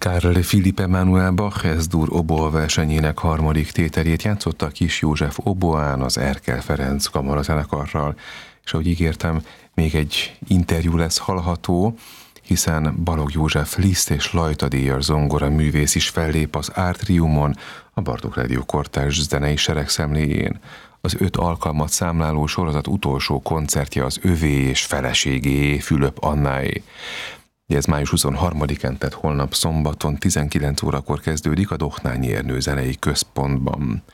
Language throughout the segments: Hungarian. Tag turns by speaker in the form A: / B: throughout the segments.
A: Carl Philipp Emanuel Bach S-dur oboe-versenyének harmadik tételét játszotta Kiss József oboán az Erkel Ferenc kamarazenekarral, és ahogy ígértem, még egy interjú lesz hallható, hiszen Balogh József Liszt és Lajta díjas zongora művész is fellép az Átriumon, a Bartók Rádió kortárs zenei seregszemléjén. Az 5 alkalmat számláló sorozat utolsó koncertje az övé és feleségé, Fülöp Annáé. Ez május 23-án, tehát holnap szombaton 19 órakor kezdődik a Dohnányi Ernő Zenei Központban.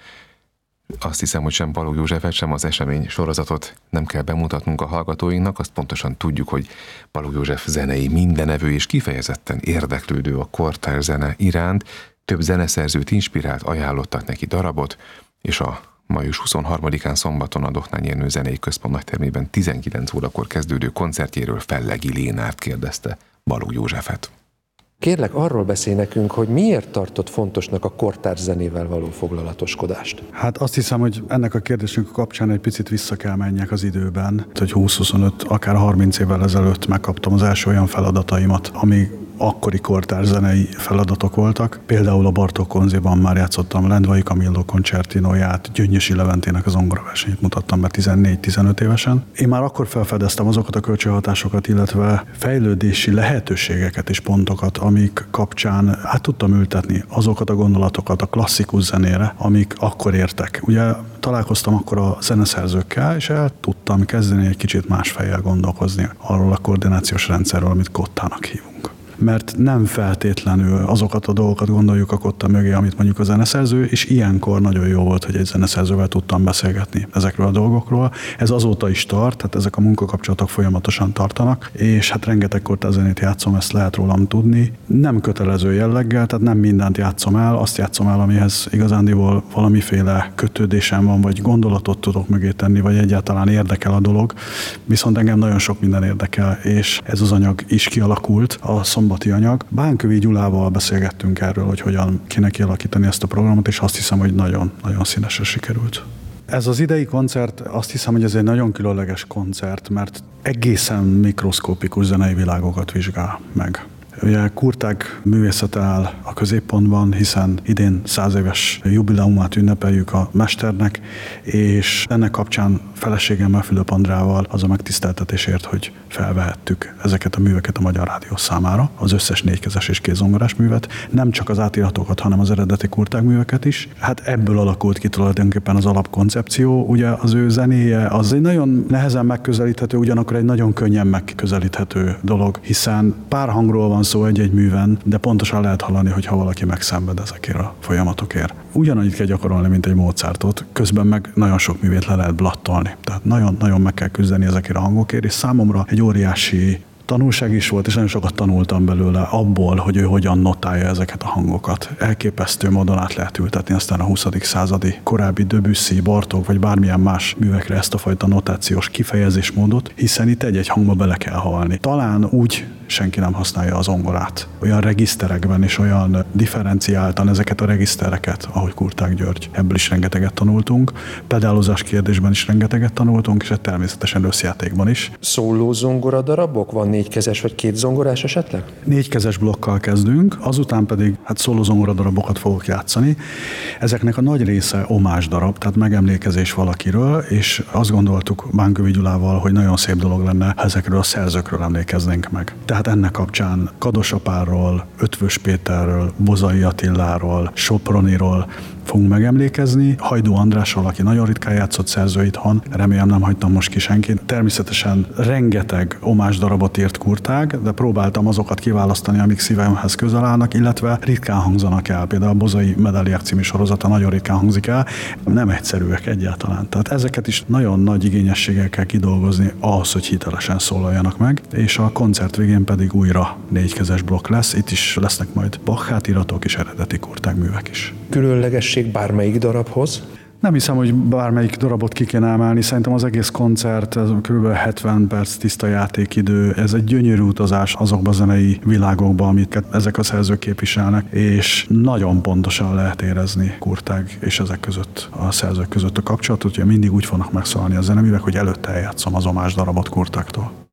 A: Azt hiszem, hogy sem Balogh Józsefet, sem az esemény sorozatot nem kell bemutatnunk a hallgatóinknak, azt pontosan tudjuk, hogy Balogh József zenei mindenevő és kifejezetten érdeklődő a kortárs zene iránt, több zeneszerzőt inspirált, ajánlottak neki darabot, és a május 23-án szombaton a Dohnányi Ernő Zenei Központ nagytermében 19 órakor kezdődő koncertjéről Fellegi Lénárt kérdezte Balogh Józsefet.
B: Kérlek, arról beszélj nekünk, hogy miért tartott fontosnak a kortárs zenével való foglalatoskodást?
C: Hát azt hiszem, hogy ennek a kérdésünk kapcsán egy picit vissza kell menjek az időben, hogy 20-25, akár 30 évvel ezelőtt megkaptam az első olyan feladataimat, ami akkori kortárs zenei feladatok voltak. Például a Bartók Konzéban már játszottam Lendvai Camillo koncertinóját, Gyöngyösi Leventének az zongoraversenyt mutattam be 14-15 évesen. Én már akkor felfedeztem azokat a kölcsönhatásokat, illetve fejlődési lehetőségeket és pontokat, amik kapcsán át tudtam ültetni azokat a gondolatokat a klasszikus zenére, amik akkor értek. Ugye találkoztam akkor a zeneszerzőkkel, és el tudtam kezdeni egy kicsit más fejjel gondolkozni arról a koordinációs rendszerről, amit kottának hívunk. Mert nem feltétlenül azokat a dolgokat gondoljuk a kotta mögé, amit mondjuk a zeneszerző, és ilyenkor nagyon jó volt, hogy egy zeneszerzővel tudtam beszélgetni ezekről a dolgokról. Ez azóta is tart, tehát ezek a munkakapcsolatok folyamatosan tartanak, és hát rengeteg kortárs zenét játszom, ezt lehet rólam tudni. Nem kötelező jelleggel, tehát nem mindent játszom el, azt játszom el, amihez igazándiból valamiféle kötődésem van, vagy gondolatot tudok mögé tenni, vagy egyáltalán érdekel a dolog. Viszont engem nagyon sok minden érdekel, és ez az anyag is kialakult, a szombati anyag. Bánkövi Gyulával beszélgettünk erről, hogy hogyan kéne kialakítani ezt a programot, és azt hiszem, hogy nagyon színesre sikerült. Ez az idei koncert, azt hiszem, hogy ez egy nagyon különleges koncert, mert egészen mikroszkópikus zenei világokat vizsgál meg. Ugye Kurtág művészete áll a középpontban, hiszen idén 100 éves jubileumát ünnepeljük a mesternek, és ennek kapcsán feleségemmel, Fülöp Andrával az a megtiszteltetésért, hogy felvehettük ezeket a műveket a Magyar Rádió számára, az összes négykezes és kézzongorás művet, nem csak az átiratokat, hanem az eredeti Kurtág műveket is. Hát ebből alakult ki tulajdonképpen az alapkoncepció. Ugye az ő zenéje az egy nagyon nehezen megközelíthető, ugyanakkor egy nagyon könnyen megközelíthető dolog, hiszen pár hangról van szó egy-egy műven, de pontosan lehet hallani, hogyha valaki megszenved ezekért a folyamatokért. Ugyanannyit kell gyakorolni, mint egy Mozartot, közben meg nagyon sok művét le lehet blattolni. Tehát nagyon meg kell küzdeni ezekért a hangokért, és számomra egy óriási tanulság is volt, és nagyon sokat tanultam belőle abból, hogy ő hogyan notálja ezeket a hangokat. Elképesztő módon át lehet ültetni aztán a 20. századi korábbi Debussy, Bartók vagy bármilyen más művekre ezt a fajta notációs kifejezésmódot, hiszen itt egy-egy hangba bele kell halni. Talán úgy senki nem használja az zongorát. Olyan regiszterekben és olyan differenciáltan ezeket a regisztereket, ahogy Kurtág György. Ebből is rengeteget tanultunk, pedálozás kérdésben is rengeteget tanultunk, és természetesen összjátékban is.
B: Szóló zongora darabok? Van négykezes vagy kétzongorás esetleg?
C: Négykezes blokkal kezdünk, azután pedig szóló zongora darabokat fogok játszani. Ezeknek a nagy része omás darab, tehát megemlékezés valakiről, és azt gondoltuk Bánkövi Gyulával, hogy nagyon szép dolog lenne, ha ezekről a szerzőkről emlékeznénk meg. Tehát ennek kapcsán Kados apáról, Ötvös Péterről, Bozai Attiláról, Soproniról fogunk megemlékezni. Hajdú Andrásról, aki nagyon ritkán játszott szerző itthon, remélem nem hagytam most ki senkit. Természetesen rengeteg omás darabot írt Kurtág, de próbáltam azokat kiválasztani, amik szívemhez közel állnak, illetve ritkán hangzanak el. Például a Bozai Medaliák című sorozata nagyon ritkán hangzik el, nem egyszerűek egyáltalán. Tehát ezeket is nagyon nagy igényességgel kell kidolgozni ahhoz, hogy hitelesen szólaljanak meg, és a koncert végén pedig újra négykezes blokk lesz. Itt is lesznek majd Bach átiratok és eredeti Kurtág művek is.
B: Különlegesség bármelyik darabhoz?
C: Nem hiszem, hogy bármelyik darabot ki kéne emelni. Szerintem az egész koncert, ez kb. 70 perc tiszta játékidő. Ez egy gyönyörű utazás azokba a zenei világokba, amiket ezek a szerzők képviselnek, és nagyon pontosan lehet érezni Kurtág és ezek között, a szerzők között a kapcsolatot, hogy mindig úgy fognak megszólalni a zeneművek, hogy előtte eljátszom az omás darabot Kurtágtól.